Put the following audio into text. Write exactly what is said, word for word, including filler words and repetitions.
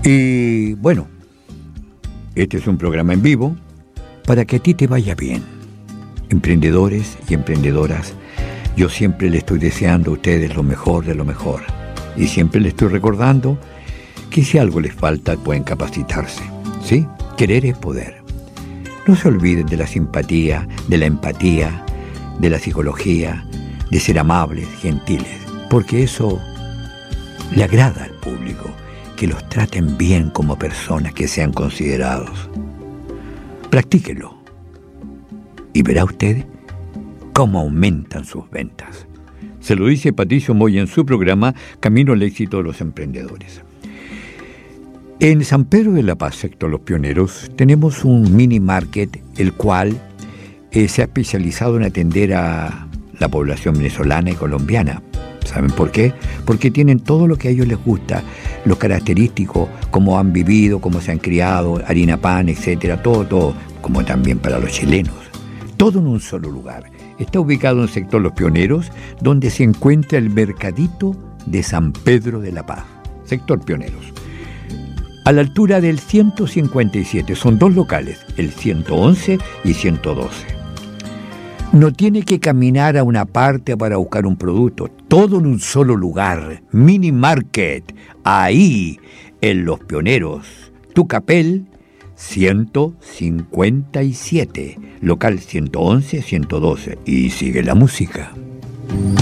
Y bueno, este es un programa en vivo para que a ti te vaya bien. Emprendedores y emprendedoras, yo siempre le estoy deseando a ustedes lo mejor de lo mejor. Y siempre les estoy recordando que si algo les falta pueden capacitarse, ¿sí? Querer es poder. No se olviden de la simpatía, de la empatía, de la psicología, de ser amables, gentiles, porque eso le agrada al público, que los traten bien como personas, que sean considerados. Practíquelo y verá usted cómo aumentan sus ventas. Se lo dice Patricio Moya en su programa Camino al Éxito de los Emprendedores. En San Pedro de la Paz, sector Los Pioneros, tenemos un mini market, el cual eh, se ha especializado en atender a la población venezolana y colombiana. ¿Saben por qué? Porque tienen todo lo que a ellos les gusta, los característicos, cómo han vivido, cómo se han criado, harina, pan, etcétera, todo, todo, como también para los chilenos. Todo en un solo lugar. Está ubicado en el sector Los Pioneros, donde se encuentra el mercadito de San Pedro de la Paz, sector Pioneros. A la altura del ciento cincuenta y siete, son dos locales, el ciento once y ciento doce. No tiene que caminar a una parte para buscar un producto, todo en un solo lugar, mini market, ahí, en Los Pioneros, Tucapel, ciento cincuenta y siete, local ciento once, ciento doce, y sigue la música.